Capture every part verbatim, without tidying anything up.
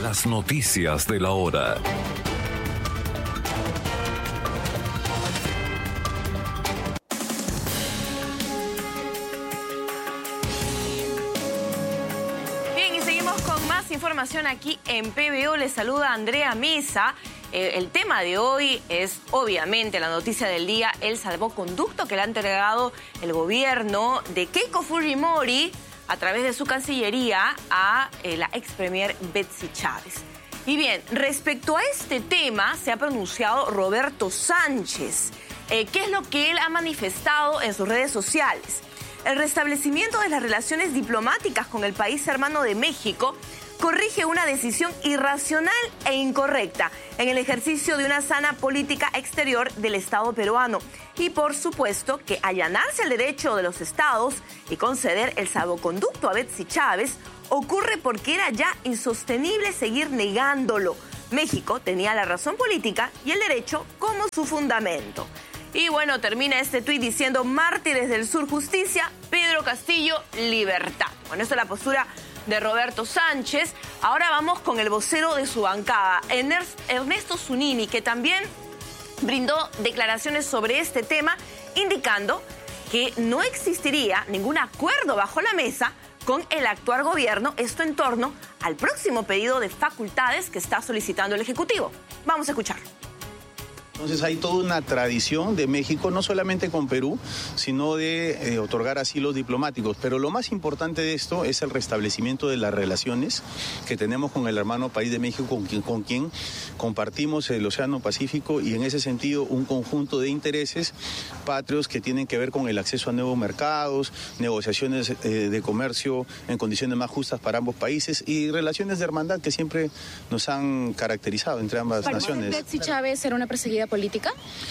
Las noticias de la hora. Bien, y seguimos con más información aquí en P B O. Les saluda Andrea Mesa. Eh, el tema de hoy es, obviamente, la noticia del día, el salvoconducto que le ha entregado el gobierno de Keiko Fujimori a través de su cancillería a eh, la ex premier Betsy Chávez. Y bien, respecto a este tema se ha pronunciado Roberto Sánchez. Eh, ¿Qué es lo que él ha manifestado en sus redes sociales? El restablecimiento de las relaciones diplomáticas con el país hermano de México corrige una decisión irracional e incorrecta en el ejercicio de una sana política exterior del Estado peruano. Y por supuesto que allanarse el derecho de los estados y conceder el salvoconducto a Betsy Chávez ocurre porque era ya insostenible seguir negándolo. México tenía la razón política y el derecho como su fundamento. Y bueno, termina este tuit diciendo: mártires del sur, justicia; Pedro Castillo, libertad. Bueno, esta es la postura de Roberto Sánchez. Ahora vamos con el vocero de su bancada, Ernesto Zunini, que también brindó declaraciones sobre este tema, indicando que no existiría ningún acuerdo bajo la mesa con el actual gobierno, esto en torno al próximo pedido de facultades que está solicitando el Ejecutivo. Vamos a escuchar. Entonces hay toda una tradición de México, no solamente con Perú, sino de eh, otorgar asilos diplomáticos. Pero lo más importante de esto es el restablecimiento de las relaciones que tenemos con el hermano país de México, con quien, con quien compartimos el Océano Pacífico y en ese sentido un conjunto de intereses patrios que tienen que ver con el acceso a nuevos mercados, negociaciones eh, de comercio en condiciones más justas para ambos países y relaciones de hermandad que siempre nos han caracterizado entre ambas naciones. ¿Para Betsy Chávez era una perseguida política?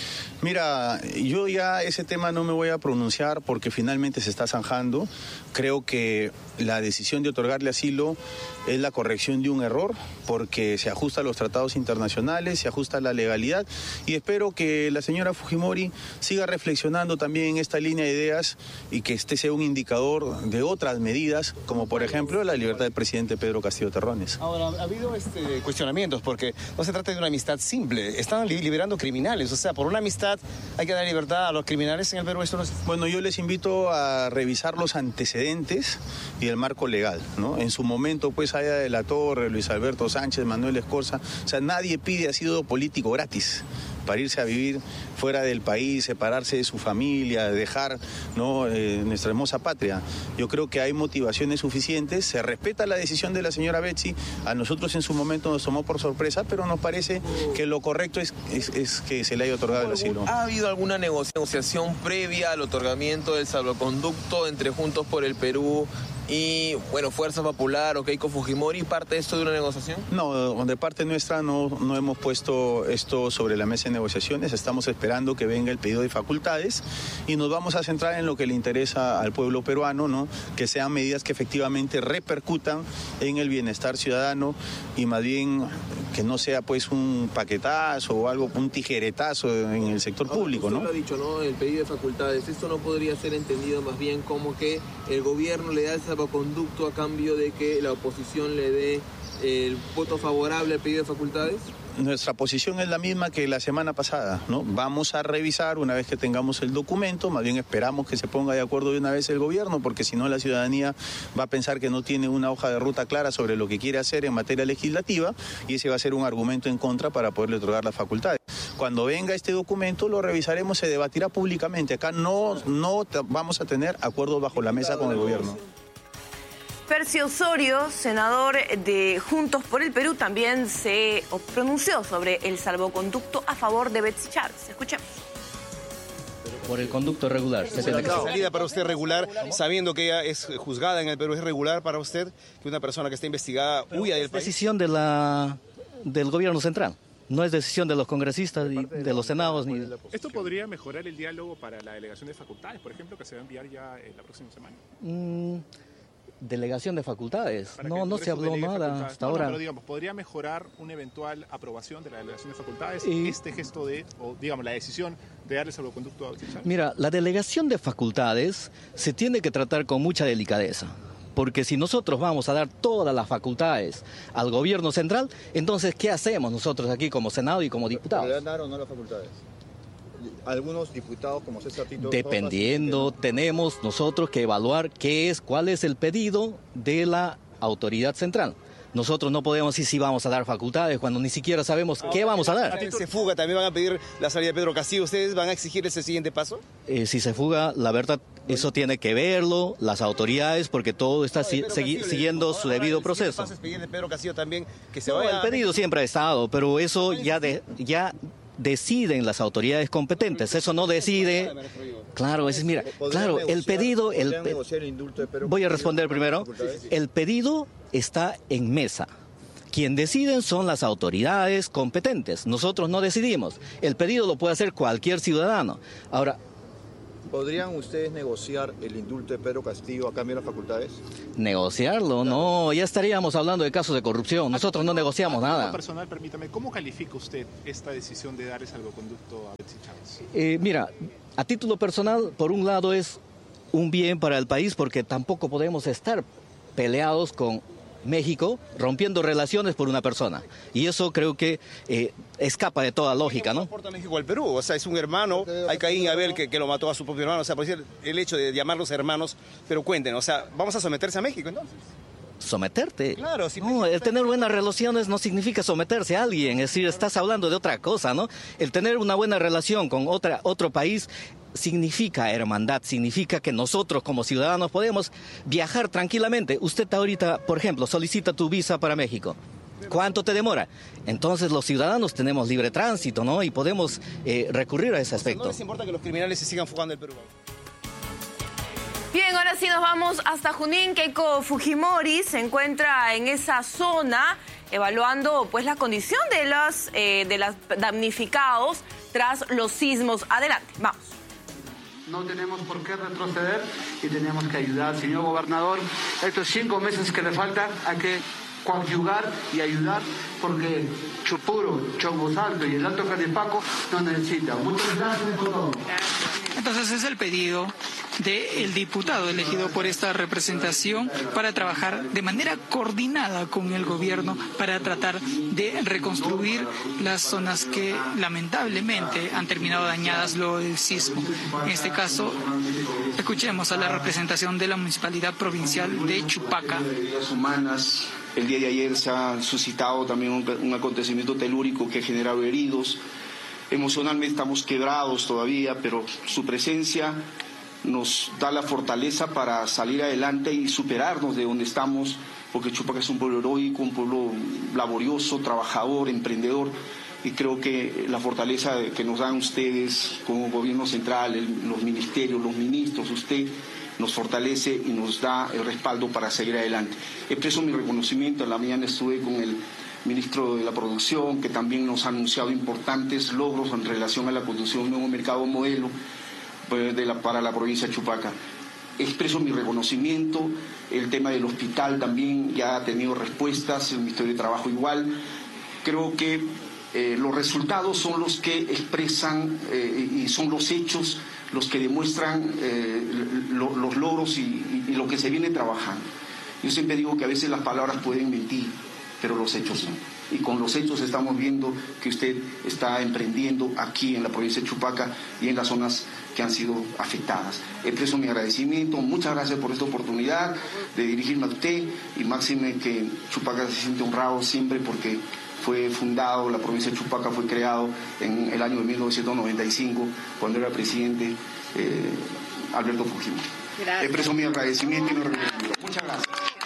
Mira, yo ya ese tema no me voy a pronunciar porque finalmente se está zanjando. Creo que la decisión de otorgarle asilo es la corrección de un error porque se ajusta a los tratados internacionales, se ajusta a la legalidad y espero que la señora Fujimori siga reflexionando también en esta línea de ideas y que este sea un indicador de otras medidas, como por ejemplo la libertad del presidente Pedro Castillo Terrones. Ahora, ha habido este, cuestionamientos porque no se trata de una amistad simple, están liberando criminales, o sea, por una amistad hay que dar libertad a los criminales en el Perú. Esto no es... Bueno, yo les invito a revisar los antecedentes y el marco legal, ¿no? En su momento, pues, Aida de la Torre, Luis Alberto Sánchez, Manuel Escorza, o sea, nadie pide asilo político gratis para irse a vivir fuera del país, separarse de su familia, dejar, ¿no? eh, nuestra hermosa patria. Yo creo que hay motivaciones suficientes, se respeta la decisión de la señora Betsy, a nosotros en su momento nos tomó por sorpresa, pero nos parece que lo correcto es, es, es que se le haya otorgado el asilo. ¿Ha habido alguna negociación previa al otorgamiento del salvoconducto entre Juntos por el Perú y, bueno, Fuerza Popular o Keiko Fujimori? ¿Parte de esto de una negociación? No, de parte nuestra no, no hemos puesto esto sobre la mesa de negociaciones. Estamos esperando que venga el pedido de facultades y nos vamos a centrar en lo que le interesa al pueblo peruano, ¿no? Que sean medidas que efectivamente repercutan en el bienestar ciudadano y más bien que no sea pues un paquetazo o algo, un tijeretazo en el sector público, ¿no? Usted lo ha dicho, ¿no? El pedido de facultades. ¿Esto no podría ser entendido más bien como que el gobierno le da el salvoconducto a cambio de que la oposición le dé el voto favorable al pedido de facultades? Nuestra posición es la misma que la semana pasada, ¿no? Vamos a revisar una vez que tengamos el documento, más bien esperamos que se ponga de acuerdo de una vez el gobierno, porque si no la ciudadanía va a pensar que no tiene una hoja de ruta clara sobre lo que quiere hacer en materia legislativa y ese va a ser un argumento en contra para poderle otorgar las facultades. Cuando venga este documento lo revisaremos, se debatirá públicamente. Acá no, no vamos a tener acuerdos bajo la mesa con el gobierno. Percy Osorio, senador de Juntos por el Perú, también se pronunció sobre el salvoconducto a favor de Betsy Chávez. Escuchemos. Por el conducto regular. ¿La salida para usted regular, sabiendo que ella es juzgada en el Perú, es regular para usted que una persona que está investigada huya del país? Es decisión de la, del gobierno central. No es decisión de los congresistas, ni de los senados. Ni... ¿Esto podría mejorar el diálogo para la delegación de facultades, por ejemplo, que se va a enviar ya en la próxima semana? Mm, delegación de facultades. No, no se habló nada hasta no, ahora. No, pero digamos, ¿podría mejorar una eventual aprobación de la delegación de facultades y... este gesto de, o digamos, la decisión de darle salvoconducto a Betsy Chávez? Mira, la delegación de facultades se tiene que tratar con mucha delicadeza. Porque si nosotros vamos a dar todas las facultades al gobierno central, entonces, ¿qué hacemos nosotros aquí como Senado y como diputados? ¿Le dan o no las facultades? Algunos diputados como César Tito... Dependiendo, Rojas, tenemos nosotros que evaluar qué es, cuál es el pedido de la autoridad central. Nosotros no podemos decir si vamos a dar facultades cuando ni siquiera sabemos qué vamos a dar. Si se fuga, también van a pedir la salida de Pedro Castillo. ¿Ustedes van a exigir ese siguiente paso? Eh, si se fuga, la verdad, eso tiene que verlo las autoridades, porque todo está si, segui, siguiendo su debido proceso. ¿Paso es pedir de Pedro Castillo también que se no, vaya? El pedido siempre ha estado, pero eso ya de, ya deciden las autoridades competentes. Eso no decide. Claro, es mira, claro, el pedido, el voy a responder primero. El pedido está en mesa. Quien deciden son las autoridades competentes. Nosotros no decidimos. El pedido lo puede hacer cualquier ciudadano. Ahora, ¿podrían ustedes negociar el indulto de Pedro Castillo a cambio de las facultades? ¿Negociarlo? No, ya estaríamos hablando de casos de corrupción. Nosotros no negociamos nada. Personal, permítame, ¿cómo califica usted esta decisión de dar el salvoconducto a Betsy Chávez? Eh, mira, a título personal, por un lado es un bien para el país, porque tampoco podemos estar peleados con México, rompiendo relaciones por una persona. Y eso creo que eh, escapa de toda lógica, ¿no? ¿Cómo importa México al Perú? O sea, es un hermano, hay Caín y Abel que, que lo mató a su propio hermano. O sea, por decir, el hecho de llamarlos hermanos, pero cuenten, o sea, ¿vamos a someterse a México entonces? Someterte. Claro, si no, el tener buenas relaciones no significa someterse a alguien, es decir, estás hablando de otra cosa, ¿no? El tener una buena relación con otra, otro país significa hermandad, significa que nosotros como ciudadanos podemos viajar tranquilamente. Usted ahorita, por ejemplo, solicita tu visa para México. ¿Cuánto te demora? Entonces los ciudadanos tenemos libre tránsito, ¿no? Y podemos eh, recurrir a ese aspecto. ¿No les importa que los criminales se sigan fugando del Perú? Bien, ahora sí nos vamos hasta Junín. Keiko Fujimori se encuentra en esa zona evaluando pues la condición de los eh, de los damnificados tras los sismos. Adelante, vamos. No tenemos por qué retroceder y tenemos que ayudar. Señor gobernador, estos cinco meses que le faltan hay que coadyuvar y ayudar porque Chupuro, Chongozalto y el Alto Canipaco no necesitan. Muchas gracias por todo. Entonces es el pedido del diputado elegido por esta representación para trabajar de manera coordinada con el gobierno para tratar de reconstruir las zonas que lamentablemente han terminado dañadas luego del sismo. En este caso, escuchemos a la representación de la Municipalidad Provincial de Chupaca. Humanas. El día de ayer se ha suscitado también un, un acontecimiento telúrico que ha generado heridos. Emocionalmente estamos quebrados todavía, pero su presencia nos da la fortaleza para salir adelante y superarnos de donde estamos, porque Chupaca es un pueblo heroico, un pueblo laborioso, trabajador, emprendedor, y creo que la fortaleza que nos dan ustedes como gobierno central, el, los ministerios, los ministros, usted, nos fortalece y nos da el respaldo para seguir adelante. Expreso mi reconocimiento. En la mañana estuve con el ministro de la Producción, que también nos ha anunciado importantes logros en relación a la construcción de un nuevo mercado modelo pues, de la, para la provincia de Chupaca. Expreso mi reconocimiento. El tema del hospital también ya ha tenido respuestas, el Ministerio de Trabajo igual. Creo que eh, los resultados son los que expresan eh, y son los hechos los que demuestran eh, lo, los logros y, y, y lo que se viene trabajando. Yo siempre digo que a veces las palabras pueden mentir, pero los hechos no. Y con los hechos estamos viendo que usted está emprendiendo aquí en la provincia de Chupaca y en las zonas que han sido afectadas. Expreso mi agradecimiento, muchas gracias por esta oportunidad de dirigirme a usted y máxime que Chupaca se siente honrado siempre porque fue fundado, la provincia de Chupaca fue creado en el año de mil novecientos noventa y cinco, cuando era presidente eh, Alberto Fujimori. Gracias. Expreso mi agradecimiento y mi reconocimiento. Muchas gracias.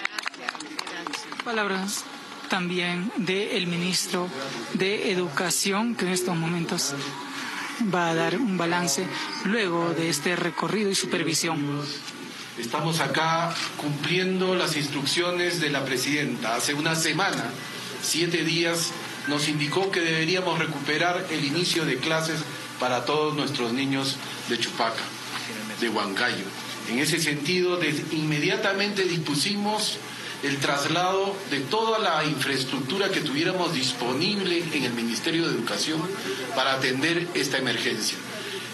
Palabras también del ministro de Educación, que en estos momentos va a dar un balance luego de este recorrido y supervisión. Estamos acá cumpliendo las instrucciones de la presidenta. Hace una semana, siete días, nos indicó que deberíamos recuperar el inicio de clases para todos nuestros niños de Chupaca, de Huancayo. En ese sentido, de, inmediatamente dispusimos el traslado de toda la infraestructura que tuviéramos disponible en el Ministerio de Educación para atender esta emergencia.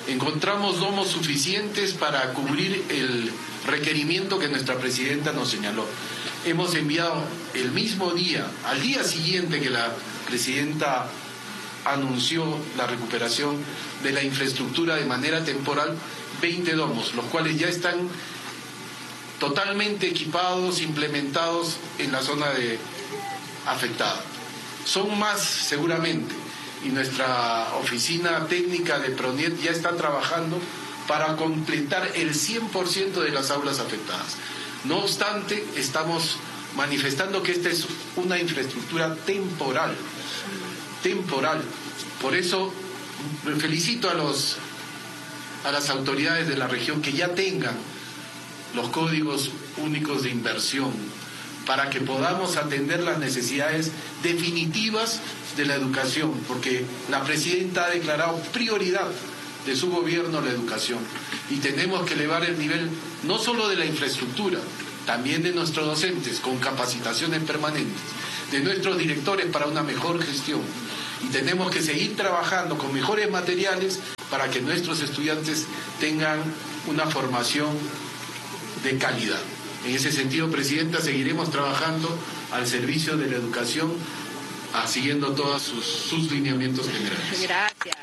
encontramos domos suficientes para cubrir el requerimiento que nuestra presidenta nos señaló. Hemos enviado el mismo día, al día siguiente que la presidenta anunció la recuperación de la infraestructura de manera temporal, veinte domos, los cuales ya están totalmente equipados, implementados en la zona de afectada. Son más seguramente, y nuestra oficina técnica de PRONIET ya está trabajando para completar el cien por ciento de las aulas afectadas. No obstante, estamos manifestando que esta es una infraestructura temporal, temporal. Por eso felicito a los a las autoridades de la región que ya tengan los códigos únicos de inversión para que podamos atender las necesidades definitivas de la educación, porque la presidenta ha declarado prioridad de su gobierno la educación y tenemos que elevar el nivel no solo de la infraestructura, también de nuestros docentes con capacitaciones permanentes, de nuestros directores para una mejor gestión, y tenemos que seguir trabajando con mejores materiales para que nuestros estudiantes tengan una formación de calidad. En ese sentido, Presidenta, seguiremos trabajando al servicio de la educación, siguiendo todos sus, sus lineamientos generales. Gracias.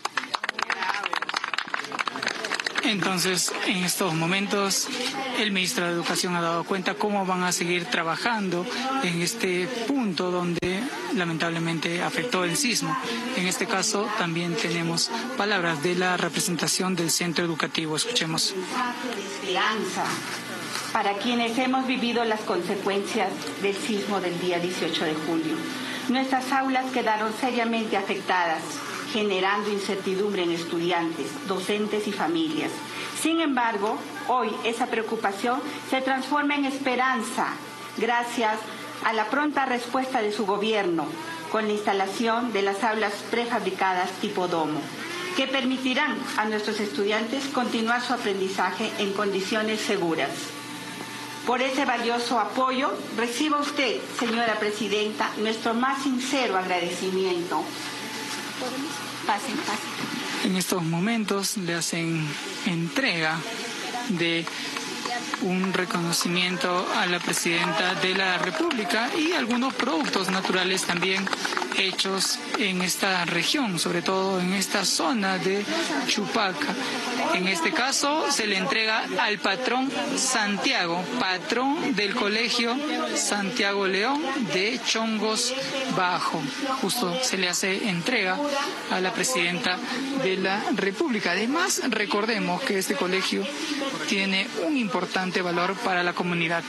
Entonces, en estos momentos, el ministro de Educación ha dado cuenta cómo van a seguir trabajando en este punto donde lamentablemente afectó el sismo. En este caso, también tenemos palabras de la representación del centro educativo. Escuchemos. Esperanza para quienes hemos vivido las consecuencias del sismo del día dieciocho de julio. Nuestras aulas quedaron seriamente afectadas, generando incertidumbre en estudiantes, docentes y familias. Sin embargo, hoy esa preocupación se transforma en esperanza gracias a la pronta respuesta de su gobierno con la instalación de las aulas prefabricadas tipo domo, que permitirán a nuestros estudiantes continuar su aprendizaje en condiciones seguras. Por ese valioso apoyo, reciba usted, señora Presidenta, nuestro más sincero agradecimiento. Pasen, pasen. En estos momentos le hacen entrega de un reconocimiento a la Presidenta de la República y algunos productos naturales también hechos en esta región, sobre todo en esta zona de Chupaca. En este caso se le entrega al patrón Santiago, patrón del Colegio Santiago León de Chongos Bajo. Justo se le hace entrega a la Presidenta de la República. Además, recordemos que este colegio tiene un importante valor para la comunidad.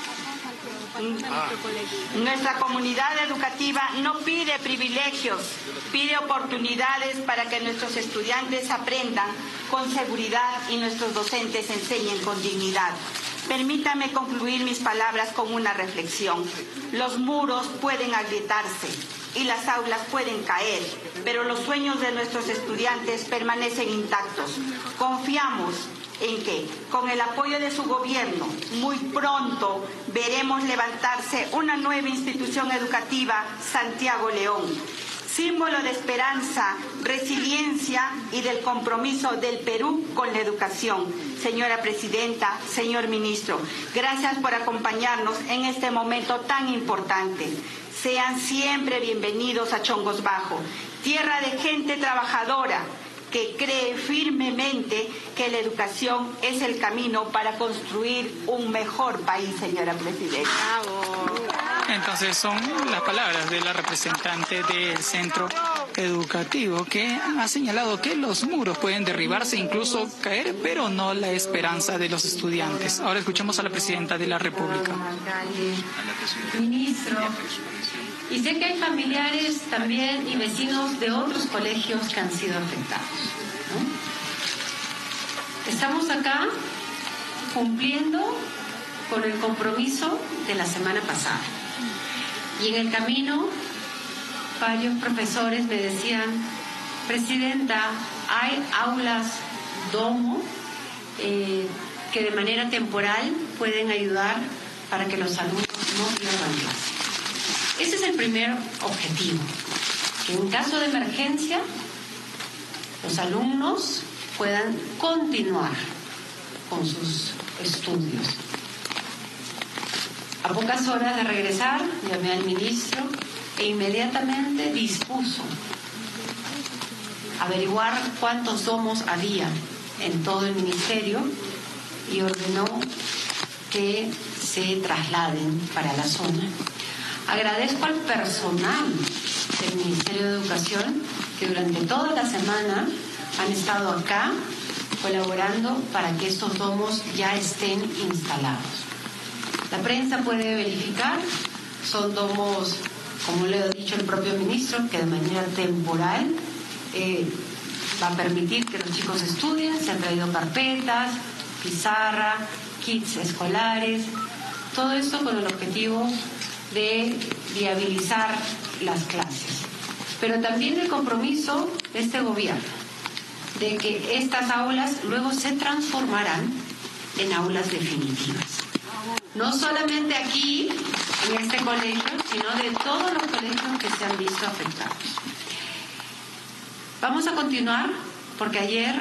Nuestra comunidad educativa no pide privilegios, pide oportunidades para que nuestros estudiantes aprendan con seguridad y nuestros docentes enseñen con dignidad. Permítame concluir mis palabras con una reflexión. Los muros pueden agrietarse y las aulas pueden caer, pero los sueños de nuestros estudiantes permanecen intactos. Confiamos en que, con el apoyo de su gobierno, muy pronto veremos levantarse una nueva institución educativa, Santiago León, símbolo de esperanza, resiliencia y del compromiso del Perú con la educación. Señora Presidenta, señor Ministro, gracias por acompañarnos en este momento tan importante. Sean siempre bienvenidos a Chongos Bajo, tierra de gente trabajadora, que cree firmemente que la educación es el camino para construir un mejor país, señora Presidenta. Entonces son las palabras de la representante del centro educativo que ha señalado que los muros pueden derribarse, incluso caer, pero no la esperanza de los estudiantes. Ahora escuchemos a la presidenta de la República. Ministro, y sé que hay familiares también y vecinos de otros colegios que han sido afectados, ¿no? Estamos acá cumpliendo con el compromiso de la semana pasada. Y en el camino, varios profesores me decían, Presidenta, hay aulas domo eh, que de manera temporal pueden ayudar para que los alumnos no pierdan clase. Ese es el primer objetivo, que en caso de emergencia los alumnos puedan continuar con sus estudios. A pocas horas de regresar, llamé al ministro e inmediatamente dispuso averiguar cuántos domos había en todo el ministerio y ordenó que se trasladen para la zona. Agradezco al personal del Ministerio de Educación que durante toda la semana han estado acá colaborando para que estos domos ya estén instalados. La prensa puede verificar, son domos, como le ha dicho el propio ministro, que de manera temporal eh, va a permitir que los chicos estudien. Se han traído carpetas, pizarra, kits escolares, todo esto con el objetivo de viabilizar las clases. Pero también el compromiso de este gobierno de que estas aulas luego se transformarán en aulas definitivas. No solamente aquí, en este colegio, sino de todos los colegios que se han visto afectados. Vamos a continuar porque ayer